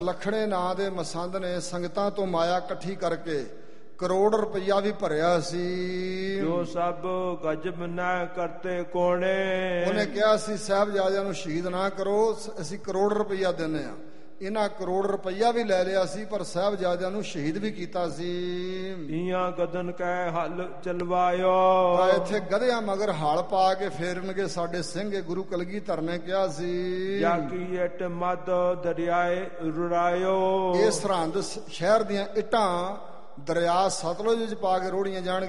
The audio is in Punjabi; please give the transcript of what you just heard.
ਲਖੜੇ ਨਾਂ ਦੇ ਮਸੰਦ ਨੇ ਸੰਗਤਾਂ ਤੋਂ ਮਾਇਆ ਇਕੱਠੀ ਕਰਕੇ ਕਰੋੜ ਰੁਪਈਆ ਵੀ ਭਰਿਆ ਸੀ। ਜੋ ਸਭ ਗਜਬ ਨਾ ਕਰਤੇ ਕੋਣੇ। ਉਹਨੇ ਕਿਹਾ ਸੀ ਸਾਹਿਬਜ਼ਾਦਿਆਂ ਨੂੰ ਸ਼ਹੀਦ ਨਾ ਕਰੋ, ਅਸੀਂ ਕਰੋੜ ਰੁਪਈਆ ਦਿੰਦੇ ਆ। ਇਹਨਾਂ ਕਰੋੜ ਰੁਪਈਆ ਵੀ ਲੈ ਲਿਆ ਸੀ, ਪਰ ਸਾਹਿਬਜ਼ਾਦਿਆਂ ਨੂੰ ਸ਼ਹੀਦ ਵੀ ਕੀਤਾ ਸੀ। ਇਆਂ ਗਦਨ ਕੈ ਹਲ ਚਲਵਾਇਓ। ਇੱਥੇ ਗਧਿਆਂ ਮਗਰ ਹਲ ਪਾ ਕੇ ਫੇਰਨਗੇ ਸਾਡੇ ਸਿੰਘ। ਗੁਰੂ ਕਲਗੀਧਰ ਨੇ ਕਿਹਾ ਸੀ ਜਾ ਕੀ ਇੱਟ ਮਦ ਦਰਿਆਏ ਰੁਰਾਇਓ। ਇਹ ਸਰਹੰਦ ਸ਼ਹਿਰ ਦੀਆਂ ਇੱਟਾਂ ਦਰਿਆ ਸਤਲੁਜ ਵਿੱਚ ਪਾ ਕੇ ਰੋੜੀਆਂ ਜਾਣਗੀਆਂ।